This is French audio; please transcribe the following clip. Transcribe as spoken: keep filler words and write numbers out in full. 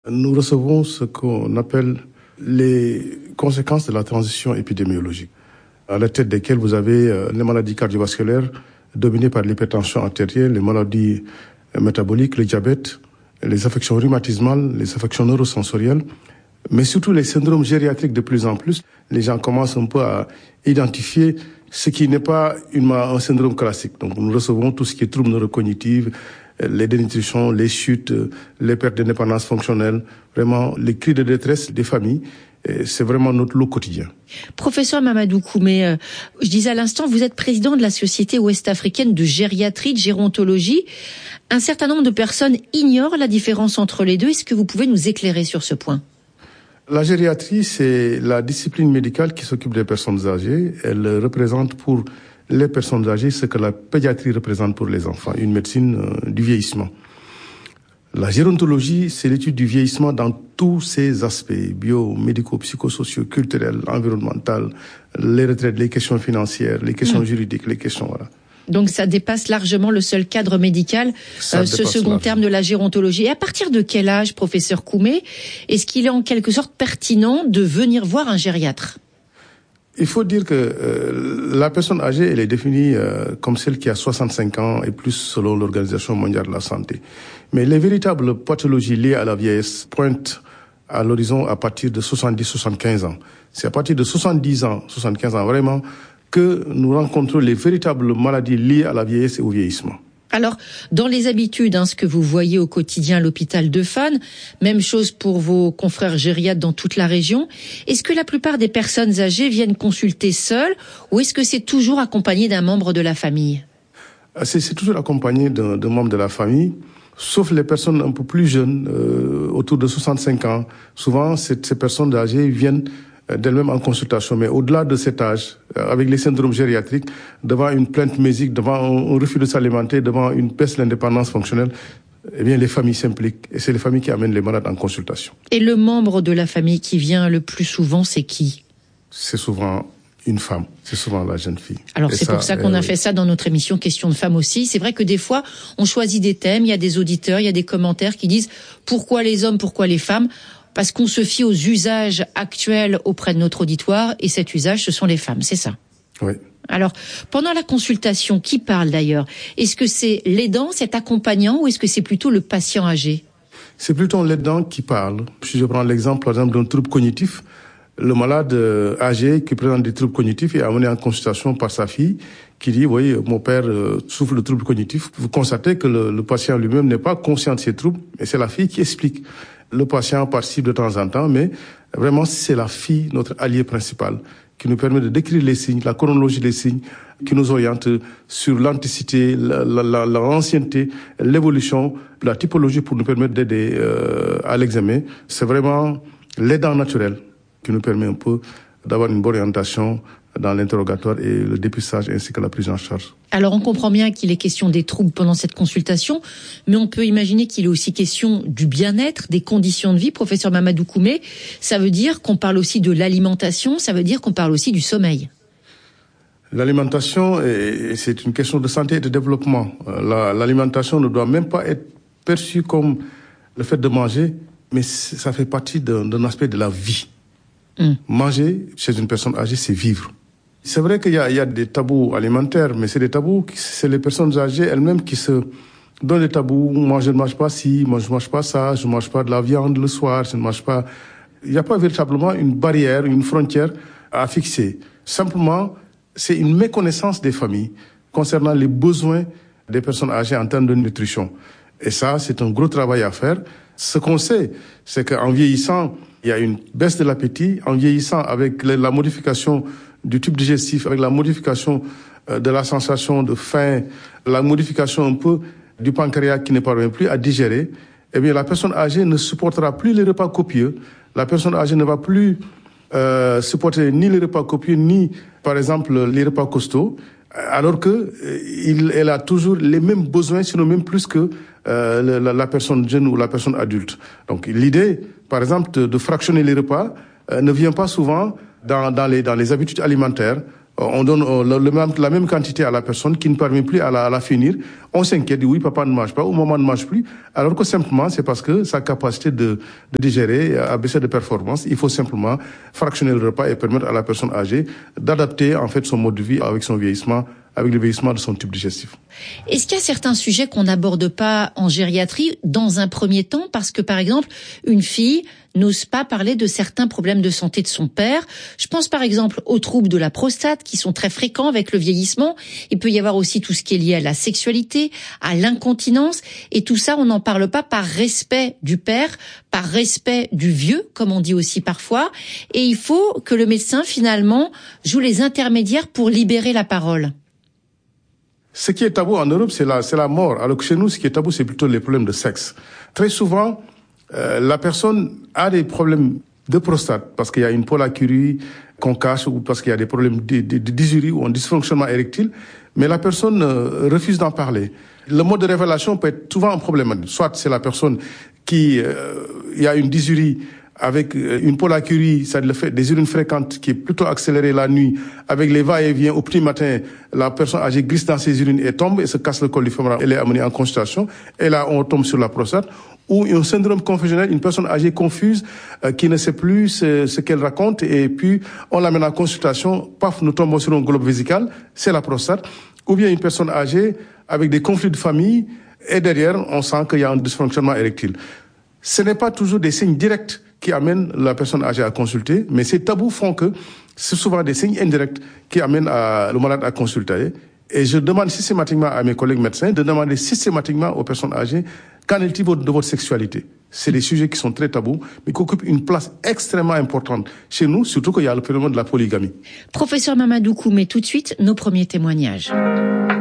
Nous recevons ce qu'on appelle les conséquences de la transition épidémiologique, à la tête desquelles vous avez les maladies cardiovasculaires dominées par l'hypertension artérielle, les maladies métaboliques, le diabète, les affections rhumatismales, les affections neurosensorielles, mais surtout les syndromes gériatriques de plus en plus. Les gens commencent un peu à identifier ce qui n'est pas une, un syndrome classique. Donc nous recevons tout ce qui est troubles neurocognitifs, les dénutritions, les chutes, les pertes d'indépendance fonctionnelle, vraiment les cris de détresse des familles. C'est vraiment notre lot quotidien. Professeur Mamadou Koumé, euh, je disais à l'instant, vous êtes président de la Société ouest-africaine de gériatrie, de gérontologie. Un certain nombre de personnes ignorent la différence entre les deux. Est-ce que vous pouvez nous éclairer sur ce point ? La gériatrie, c'est la discipline médicale qui s'occupe des personnes âgées. Elle représente pour les personnes âgées ce que la pédiatrie représente pour les enfants, une médecine euh, du vieillissement. La gérontologie, c'est l'étude du vieillissement dans tous ses aspects, bio, médicaux, psychosociaux, culturels, environnementaux, les retraites, les questions financières, les questions mmh. juridiques, les questions, voilà. Donc ça dépasse largement le seul cadre médical, euh, ce second largement. terme de la gérontologie. Et à partir de quel âge, professeur Koumé, est-ce qu'il est en quelque sorte pertinent de venir voir un gériatre ? Il faut dire que euh, la personne âgée, elle est définie euh, comme celle qui a soixante-cinq ans et plus selon l'Organisation mondiale de la santé. Mais les véritables pathologies liées à la vieillesse pointent à l'horizon à partir de soixante-dix à soixante-quinze ans. C'est à partir de soixante-dix ans, soixante-quinze ans vraiment, que nous rencontrons les véritables maladies liées à la vieillesse et au vieillissement. Alors, dans les habitudes, hein, ce que vous voyez au quotidien à l'hôpital de Fannes, même chose pour vos confrères gériatres dans toute la région, est-ce que la plupart des personnes âgées viennent consulter seules ou est-ce que c'est toujours accompagné d'un membre de la famille ? C'est, c'est toujours accompagné d'un, d'un membre de la famille, sauf les personnes un peu plus jeunes, euh, autour de soixante-cinq ans. Souvent, ces, ces personnes âgées viennent d'elles-mêmes en consultation, mais au-delà de cet âge, avec les syndromes gériatriques, devant une plainte médique, devant un refus de s'alimenter, devant une baisse de l'indépendance fonctionnelle, eh bien, les familles s'impliquent et c'est les familles qui amènent les malades en consultation. Et le membre de la famille qui vient le plus souvent, c'est qui ? C'est souvent une femme, c'est souvent la jeune fille. Alors et c'est ça, pour ça qu'on euh, a fait ça dans notre émission Question de femmes aussi. C'est vrai que des fois, on choisit des thèmes, il y a des auditeurs, il y a des commentaires qui disent pourquoi les hommes, pourquoi les femmes ? Parce qu'on se fie aux usages actuels auprès de notre auditoire, et cet usage, ce sont les femmes, c'est ça ? Oui. Alors, pendant la consultation, qui parle d'ailleurs ? Est-ce que c'est l'aidant, cet accompagnant, ou est-ce que c'est plutôt le patient âgé ? C'est plutôt l'aidant qui parle. Si je prends l'exemple, par exemple, d'un trouble cognitif, le malade âgé qui présente des troubles cognitifs est amené en consultation par sa fille, qui dit, oui, mon père souffre de troubles cognitifs. Vous constatez que le, le patient lui-même n'est pas conscient de ces troubles, mais c'est la fille qui explique. Le patient participe de temps en temps, mais vraiment, c'est la fille, notre allié principal, qui nous permet de décrire les signes, la chronologie des signes, qui nous oriente sur l'anticité, la, la, la, l'ancienneté, l'évolution, la typologie pour nous permettre d'aider euh, à l'examen. C'est vraiment l'aidant naturel qui nous permet un peu d'avoir une bonne orientation dans l'interrogatoire et le dépistage ainsi que la prise en charge. Alors on comprend bien qu'il est question des troubles pendant cette consultation, mais on peut imaginer qu'il est aussi question du bien-être, des conditions de vie. Professeur Mamadou Koumé, ça veut dire qu'on parle aussi de l'alimentation, ça veut dire qu'on parle aussi du sommeil. L'alimentation, c'est une question de santé et de développement. La, l'alimentation ne doit même pas être perçue comme le fait de manger, mais ça fait partie d'un, d'un aspect de la vie. Mmh. Manger chez une personne âgée, c'est vivre. C'est vrai qu'il y a, il y a des tabous alimentaires, mais c'est des tabous, c'est les personnes âgées elles-mêmes qui se donnent des tabous. Moi, je ne mange pas ci, moi, je ne mange pas ça, je ne mange pas de la viande le soir, je ne mange pas... Il n'y a pas véritablement une barrière, une frontière à fixer. Simplement, c'est une méconnaissance des familles concernant les besoins des personnes âgées en termes de nutrition. Et ça, c'est un gros travail à faire. Ce qu'on sait, c'est qu'en vieillissant, il y a une baisse de l'appétit. En vieillissant, avec la modification du tube digestif, avec la modification de la sensation de faim, la modification un peu du pancréas qui ne parvient plus à digérer, eh bien, la personne âgée ne supportera plus les repas copieux. La personne âgée ne va plus euh, supporter ni les repas copieux, ni, par exemple, les repas costauds, alors que il, elle a toujours les mêmes besoins, sinon même plus que euh, la, la personne jeune ou la personne adulte. Donc, l'idée, par exemple, de, de fractionner les repas euh, ne vient pas souvent dans, dans, les, dans les habitudes alimentaires. on donne le, le même, la même quantité à la personne qui ne parvient plus à la, à la finir. On s'inquiète, dit oui, papa ne mange pas, ou maman ne mange plus, alors que simplement c'est parce que sa capacité de, de digérer a baissé de performance. Il faut simplement fractionner le repas et permettre à la personne âgée d'adapter en fait son mode de vie avec son vieillissement, avec le vieillissement de son tube digestif. Est-ce qu'il y a certains sujets qu'on n'aborde pas en gériatrie dans un premier temps parce que, par exemple, une fille n'ose pas parler de certains problèmes de santé de son père? Je pense par exemple aux troubles de la prostate qui sont très fréquents avec le vieillissement. Il peut y avoir aussi tout ce qui est lié à la sexualité, à l'incontinence, et tout ça, on n'en parle pas par respect du père, par respect du vieux, comme on dit aussi parfois, et il faut que le médecin, finalement, joue les intermédiaires pour libérer la parole. Ce qui est tabou en Europe, c'est la, c'est la mort. Alors que chez nous, ce qui est tabou, c'est plutôt les problèmes de sexe. Très souvent, euh, la personne a des problèmes de prostate parce qu'il y a une pollacurie qu'on cache ou parce qu'il y a des problèmes de, de, de dysurie ou un dysfonctionnement érectile, mais la personne euh, refuse d'en parler. Le mode de révélation peut être souvent un problème. Soit c'est la personne qui, euh, il y a une dysurie avec une pollacurie, ça le fait, des urines fréquentes qui est plutôt accélérée la nuit, avec les va-et-vient au petit matin, la personne âgée glisse dans ses urines et tombe et se casse le col du fémur. Elle est amenée en consultation et là on tombe sur la prostate. Ou un syndrome confusionnel, une personne âgée confuse euh, qui ne sait plus ce, ce qu'elle raconte et puis on l'amène en consultation, paf, nous tombons sur un globe vésical, c'est la prostate. Ou bien une personne âgée avec des conflits de famille et derrière on sent qu'il y a un dysfonctionnement érectile. Ce n'est pas toujours des signes directs qui amènent la personne âgée à consulter, mais ces tabous font que c'est souvent des signes indirects qui amènent à, le malade à consulter. Et je demande systématiquement à mes collègues médecins de demander systématiquement aux personnes âgées qu'en est-il de votre sexualité. C'est des sujets qui sont très tabous, mais qui occupent une place extrêmement importante chez nous, surtout qu'il y a le phénomène de la polygamie. Professeur Mamadou Koumé, tout de suite, nos premiers témoignages.